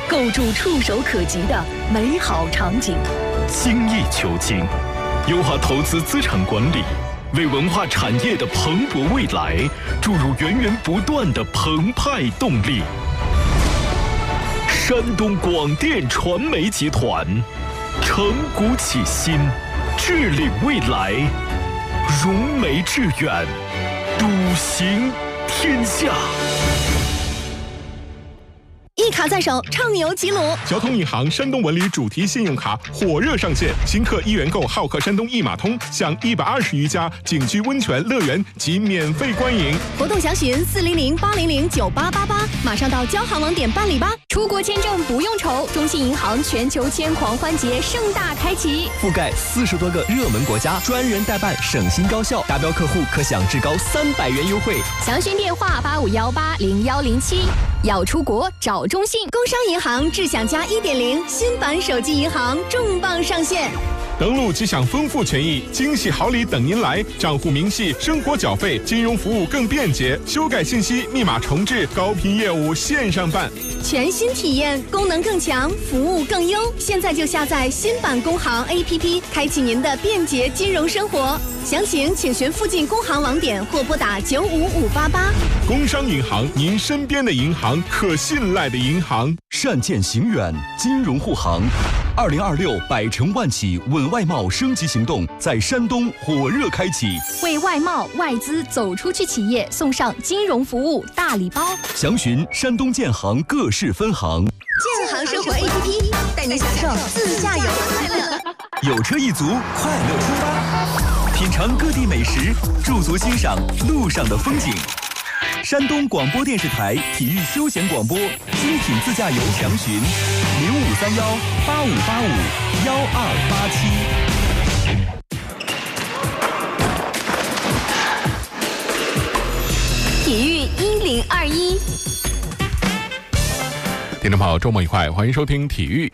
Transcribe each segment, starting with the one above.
构筑触手可及的美好场景。 精益求精，优化投资资产管理，为文化产业的蓬勃未来注入源源不断的澎湃动力。山东广电传媒集团，承股启新，致力未来，融媒致远，笃行天下。 一卡在手，畅游吉鲁。 交通银行山东文旅主题信用卡火热上线，新客1元购好客山东一码通，享120余家景区温泉乐园及免费观影。 活动详询400-800-9888，马上到交行网点办理吧。出国签证不用愁，中信银行全球签狂欢节盛大开启， 覆盖40多个热门国家，专人代办，省心高效，达标客户可享至高300元优惠。 详询电话85180107。要出国找中信。工商银行智享加1.0新版手机银行重磅上线， 登录即享丰富权益，惊喜好礼等您来，账户明细，生活缴费，金融服务更便捷，修改信息，密码重置，高频业务线上办， 全新体验，功能更强，服务更优。现在就下载新版工行 APP， 开启您的便捷金融生活。详情请询附近工行网点或拨打95588。 工商银行，您身边的银行，可信赖的银行。 善见行远，金融护航。2026百城万企稳外贸升级行动在山东火热开启， 为外贸外资走出去企业送上金融服务大礼包。 详询山东建行各市分行。 建行生活 APP 带你享受自驾游的快乐。 有车一族，快乐出发，品尝各地美食，驻足欣赏路上的风景。山东广播电视台体育休闲广播，精品自驾游详询 0535-8585-1287。体育1021。 听众朋友，周末愉快，欢迎收听体育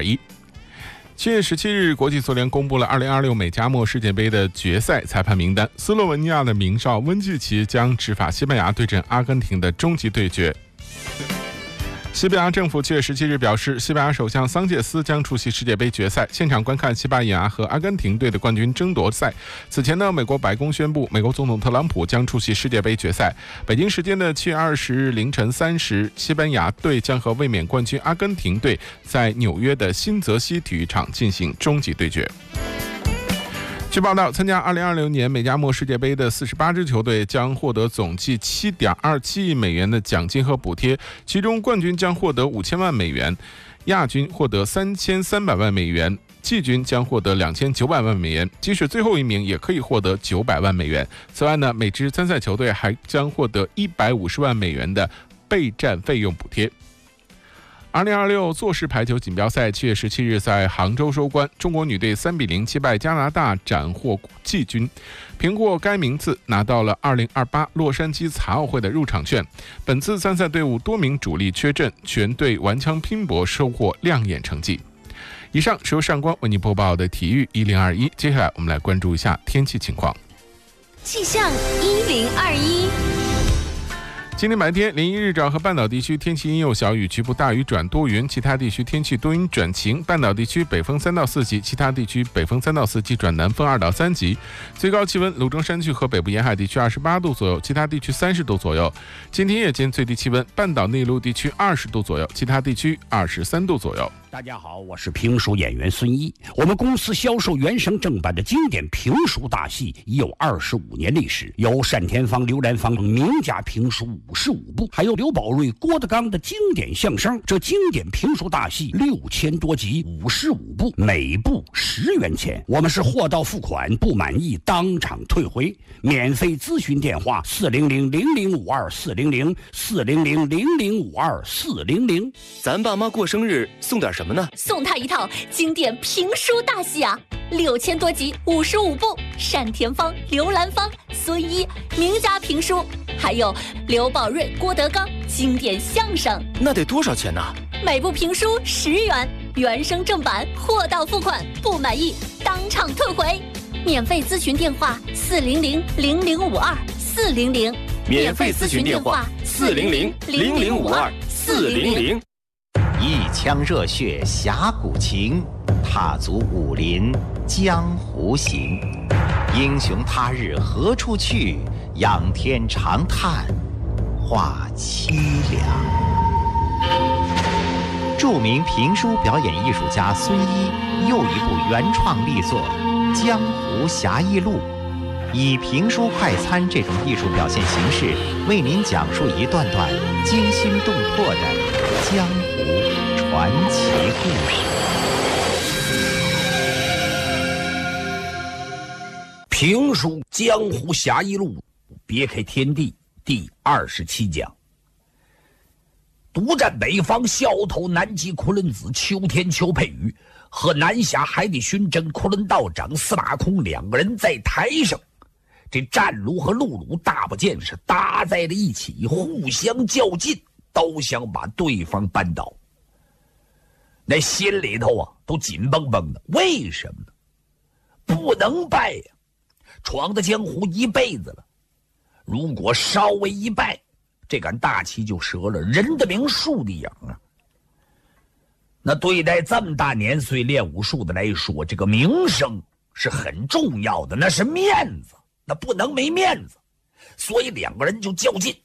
1021。7月17日，国际足联公布了2026美加墨世界杯的决赛裁判名单。斯洛文尼亚的名哨温季奇将执法西班牙对阵阿根廷的终极对决。西班牙政府7月17日表示，西班牙首相桑切斯将出席世界杯决赛，现场观看西班牙和阿根廷队的冠军争夺赛。此前呢，美国白宫宣布，美国总统特朗普将出席世界杯决赛。北京时间的7月20日凌晨3时，西班牙队将和卫冕冠军阿根廷队在纽约的新泽西体育场进行终极对决。据报道，参加2026年美加墨世界杯的48支球队将获得总计7.27亿美元的奖金和补贴，其中冠军将获得5000万美元，亚军获得3300万美元，季军将获得2900万美元，即使最后一名也可以获得900万美元。此外呢，每支参赛球队还将获得150万美元的备战费用补贴。2026坐式排球锦标赛7月17日在杭州收官，中国女队3-0击败加拿大，斩获季军，凭获该名次拿到了2028洛杉矶残奥会的入场券。本次参赛队伍多名主力缺阵，全队顽强拼搏，收获亮眼成绩。以上是由上官为您播报的体育1021，接下来我们来关注一下天气情况。 气象1021。 今天白天，连云日照和半岛地区天气阴有小雨，局部大雨转多云，其他地区天气多云转晴。半岛地区北风3到4级，其他地区北风3到4级转南风2到3级。最高气温，鲁中山区和北部沿海地区28度左右，其他地区30度左右。今天夜间最低气温，半岛内陆地区20度左右，其他地区23度左右。 大家好，我是评书演员孙一。我们公司销售原声正版的经典评书大戏已有25年历史，有单田芳、刘兰芳名家评书55部，还有刘宝瑞、郭德纲的经典相声。这经典评书大戏6000多集，55部，每部10元钱。我们是货到付款，不满意当场退回。免费咨询电话400-0052-400，400-0052-400。 咱爸妈过生日送点什么呢？ 送他一套经典评书大戏啊，6000多集，55部，单田芳、刘兰芳、孙一名家评书，还有刘宝瑞、郭德纲经典相声。 那得多少钱呢？ 每部评书10元，原声正版，货到付款，不满意当场退回。免费咨询电话400-0052-400， 免费咨询电话400-0052-400。 疫情腔热血侠骨情，踏足武林江湖行。英雄他日何处去？仰天长叹话凄凉。著名评书表演艺术家孙一又一部原创力作《江湖侠义录》，以评书快餐这种艺术表现形式，为您讲述一段段惊心动魄的江湖传奇故事。 评书《江湖侠义录》，别开天地第27讲。独占北方，笑头南极昆仑子秋天邱佩瑜和南下海底巡侦昆仑道长司马空两个人在台上，这战卢和陆鲁大不见是搭在了一起，互相较劲，都想把对方扳倒。那心里头啊都紧绷绷的，为什么呢？不能败呀，闯的江湖一辈子了，如果稍微一败，这杆大旗就折了，人的名树的影啊。那对待这么大年岁练武术的来说，这个名声是很重要的，那是面子，那不能没面子。所以两个人就较劲，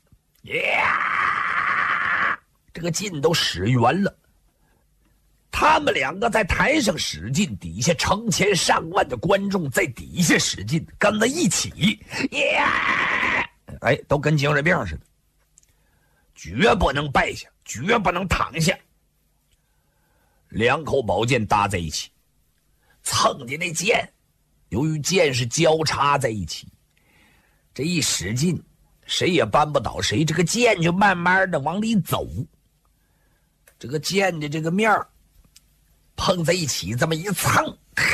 这个劲都使圆了。他们两个在台上使劲，底下成千上万的观众在底下使劲，跟在一起，哎，都跟精神病似的。绝不能败下，绝不能躺下。两口宝剑搭在一起，蹭的那剑，由于剑是交叉在一起，这一使劲，谁也扳不倒谁，这个剑就慢慢的往里走。这个剑的这个面碰在一起，这么一蹭，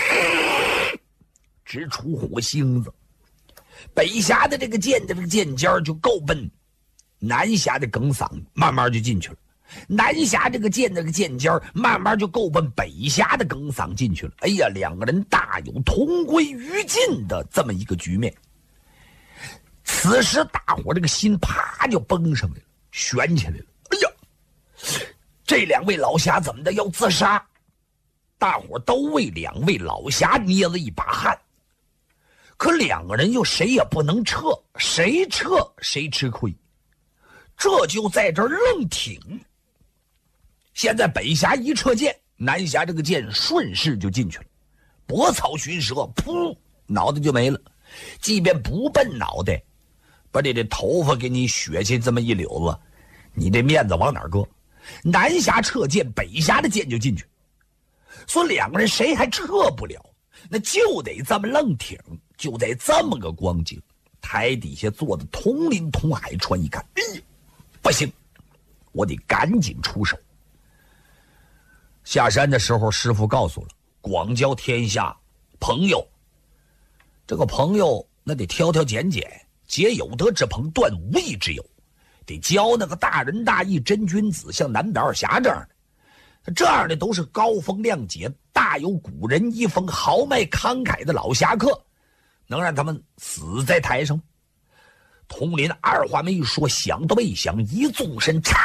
直出火星子。北峡的这个剑的这个剑尖就够奔南峡的梗嗓，慢慢就进去了。南峡这个剑的这个剑尖慢慢就够奔北峡的梗嗓进去了。哎呀，两个人大有同归于尽的这么一个局面。此时大伙这个心啪就绷上来了，悬起来了。哎呀，这两位老侠怎么的要自杀？大伙都为两位老侠捏了一把汗。可两个人又谁也不能撤，谁撤谁吃亏。这就在这儿愣挺。现在北峡一撤剑，南峡这个剑顺势就进去了，搏草寻蛇，噗，脑袋就没了。即便不奔脑袋，把这头发给你削去这么一绺子，你这面子往哪儿搁？南峡撤剑，北峡的剑就进去，所以两个人谁还撤不了，那就得这么愣挺。就在这么个光景，台底下坐的同林同海川一看，不行，我得赶紧出手。下山的时候，师傅告诉了，广交天下朋友。这个朋友那得挑挑拣拣，结有德之朋，断无义之友，得交那个大仁大义真君子，像南北二侠这样的。这样的都是高风亮节，大有古人一风，豪迈慷慨的老侠客，能让他们死在台上？佟林二话没说，想都没想，一纵身，嚓，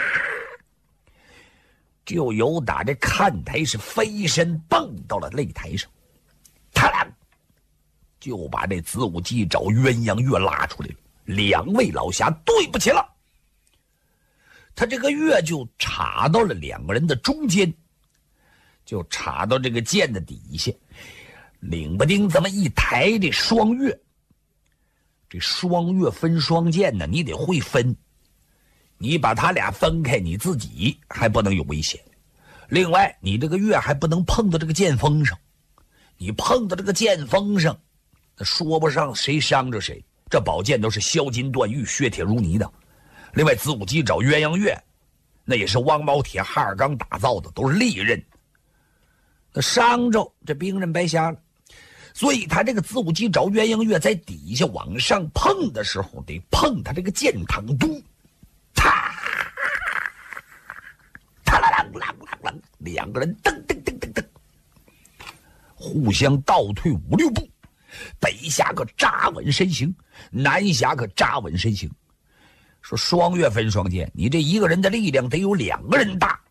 就由打这看台是飞身蹦到了擂台上，他俩就把这子午鸡爪鸳鸯月拉出来了。两位老侠对不起了，他这个月就插到了两个人的中间，就插到这个剑的底下，领不丁这么一抬这双月。这双月分双剑呢，你得会分，你把他俩分开，你自己还不能有危险。另外，你这个月还不能碰到这个剑锋上，你碰到这个剑锋上，那说不上谁伤着谁。这宝剑都是削金断玉、削铁如泥的。另外，子午鸡爪鸳鸯月，那也是汪毛铁、哈尔钢打造的，都是利刃。那伤着这兵刃白瞎了。所以他这个子午鸡爪鸳鸯月在底下往上碰的时候，得碰他这个剑膛肚，啪，啦啦啦啦啦，两个人噔噔噔噔噔，互相倒退5、6步。北峡可扎稳身形，南峡可扎稳身形。说双月分双剑，你这一个人的力量得有两个人大，